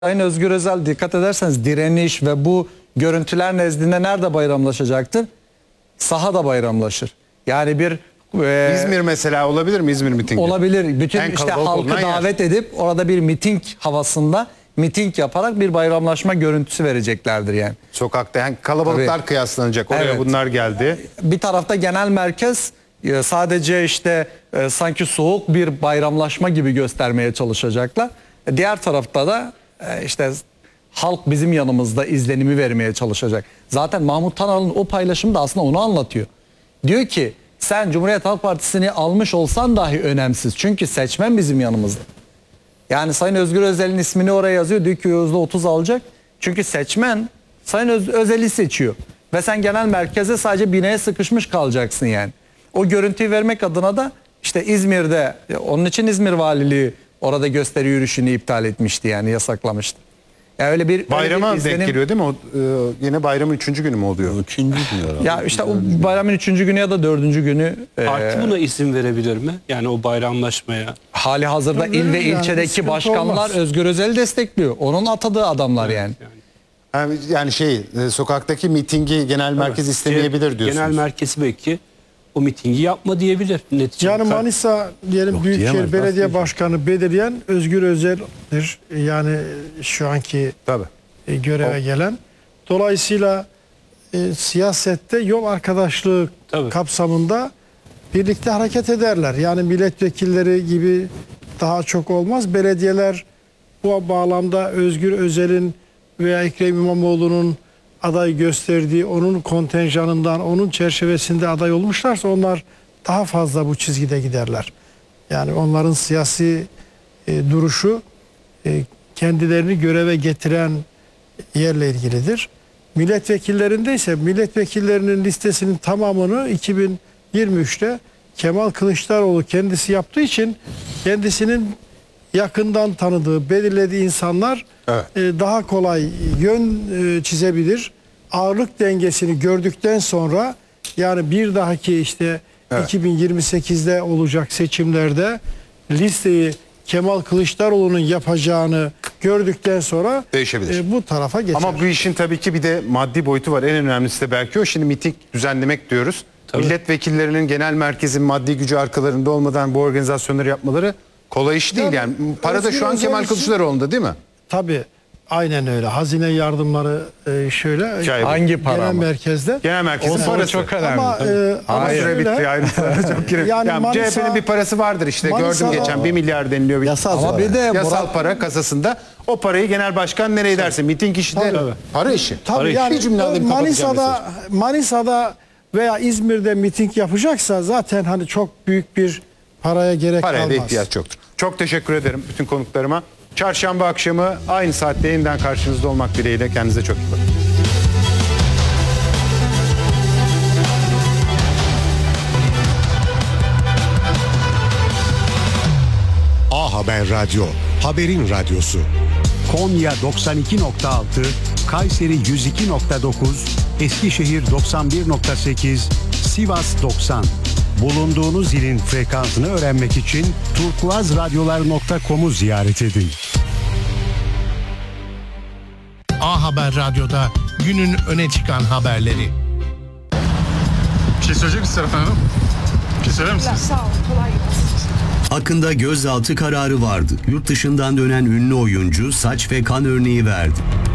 Sayın Özgür Özel dikkat ederseniz direniş ve bu görüntüler nezdinde nerede bayramlaşacaktır? Sahada bayramlaşır. Yani bir İzmir mesela olabilir mi, İzmir mitingi? olabilir. Bütün En işte kalabalık halkı olunan yer. davet edip orada bir miting havasında miting yaparak bir bayramlaşma görüntüsü vereceklerdir yani. Sokakta yani kalabalıklar Tabii. kıyaslanacak. Oraya Evet. bunlar geldi. Bir tarafta genel merkez sadece işte sanki soğuk bir bayramlaşma gibi göstermeye çalışacaklar. Diğer tarafta da işte halk bizim yanımızda izlenimi vermeye çalışacak. Zaten Mahmut Tanal'ın o paylaşımı da aslında onu anlatıyor. Diyor ki sen Cumhuriyet Halk Partisi'ni almış olsan dahi önemsiz. Çünkü seçmen bizim yanımızda. Yani Sayın Özgür Özel'in ismini oraya yazıyor. Diyor ki %30 alacak. Çünkü seçmen Sayın Özel'i seçiyor. Ve sen genel merkeze sadece binaya sıkışmış kalacaksın yani. O görüntüyü vermek adına da işte İzmir'de, onun için İzmir Valiliği orada gösteri yürüyüşünü iptal etmişti yani, yasaklamıştı. Yani öyle bir Bayrama izlenim... denk geliyor değil mi? O, yine bayramın 3. günü mü oluyor? 3. gün herhalde. Ya işte o bayramın 3. günü ya da 4. günü Parti buna izin verebilir mi? Yani o bayramlaşmaya. hali hazırda Tabii il ve yani, ilçedeki sıkıntı başkanlar olmaz. Özgür Özel'i destekliyor. Onun atadığı adamlar yani. Yani sokaktaki mitingi genel merkez istemeyebilir diyorsunuz. Genel merkezi belki o mitingi yapma diyebilir. Neticede Yani Manisa diyelim Yok, Büyükşehir diyemez, Belediye nasıl Başkanı belirleyen Özgür Özel'dir. Yani şu anki Tabii. göreve gelen. Dolayısıyla siyasette yol arkadaşlığı Tabii. kapsamında birlikte hareket ederler. Yani milletvekilleri gibi daha çok olmaz. Belediyeler bu bağlamda Özgür Özel'in veya Ekrem İmamoğlu'nun aday gösterdiği, onun kontenjanından, onun çerçevesinde aday olmuşlarsa onlar daha fazla bu çizgide giderler. Yani onların siyasi duruşu kendilerini göreve getiren yerle ilgilidir. Milletvekillerinde ise milletvekillerinin listesinin tamamını 2023'te Kemal Kılıçdaroğlu kendisi yaptığı için kendisinin yakından tanıdığı, belirlediği insanlar Evet. daha kolay yön çizebilir. Ağırlık dengesini gördükten sonra yani bir dahaki işte Evet. 2028'de olacak seçimlerde listeyi Kemal Kılıçdaroğlu'nun yapacağını gördükten sonra Değişebilir. bu tarafa geçer. Ama bu işin tabii ki bir de maddi boyutu var. En önemlisi de belki o. Şimdi miting düzenlemek diyoruz. Tabii. Milletvekillerinin genel merkezin maddi gücü arkalarında olmadan bu organizasyonları yapmaları kolay iş değil Tabii. yani. Para da Özgür şu an Özel Kemal için- Kılıçdaroğlu'nda değil mi? Tabii aynen öyle. Hazine yardımları şöyle Hikaye bu. Hangi para genel ama? merkezde. Genel merkezin O parası. çok önemli. Ama, ama Hayır. Süre şöyle, bitti, ayrıntılara çok girelim. Yani Yani Manisa- CHP'nin bir parası vardır işte. Manisa'da- Gördüm geçen 1 milyar deniliyor. Yasal Ama para. bir de Yasal Murat, para kasasında. O parayı genel başkan nereye derse miting işi de para işi. tabii yani Bir cümle alayım, kapatacağım Manisa'da veya İzmir'de miting yapacaksa zaten hani çok büyük bir paraya gerek Paraya da kalmaz. ihtiyaç yoktur. Çok teşekkür ederim bütün konuklarıma. Çarşamba akşamı aynı saatte yeniden karşınızda olmak dileğiyle. Kendinize çok iyi bakın. A Haber Radyo, haberin radyosu. Konya 92.6, Kayseri 102.9, Eskişehir 91.8, Sivas 90. Bulunduğunuz ilin frekansını öğrenmek için turkuazradyolar.com'u ziyaret edin. A Haber Radyo'da günün öne çıkan haberleri. Bir şey söyleyecek misiniz efendim? Bir şey söyler misiniz? Hakkında gözaltı kararı vardı. Yurt dışından dönen ünlü oyuncu saç ve kan örneği verdi.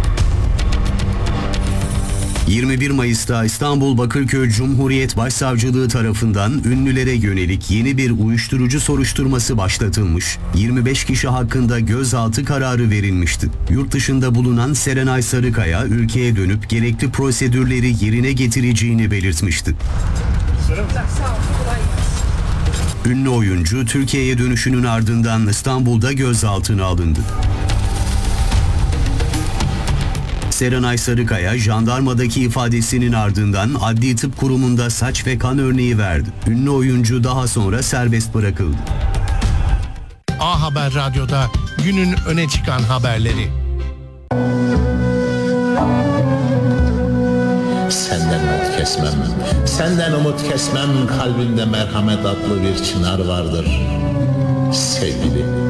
21 Mayıs'ta İstanbul Bakırköy Cumhuriyet Başsavcılığı tarafından ünlülere yönelik yeni bir uyuşturucu soruşturması başlatılmış. 25 kişi hakkında gözaltı kararı verilmişti. Yurt dışında bulunan Serenay Sarıkaya ülkeye dönüp gerekli prosedürleri yerine getireceğini belirtmişti. Ünlü oyuncu Türkiye'ye dönüşünün ardından İstanbul'da gözaltına alındı. Serenay Sarıkaya jandarmadaki ifadesinin ardından Adli Tıp Kurumu'nda saç ve kan örneği verdi. Ünlü oyuncu daha sonra serbest bırakıldı. A Haber Radyo'da günün öne çıkan haberleri. Senden umut kesmem. Senden umut kesmem. Kalbimde merhamet adlı bir çınar vardır. Sevgili.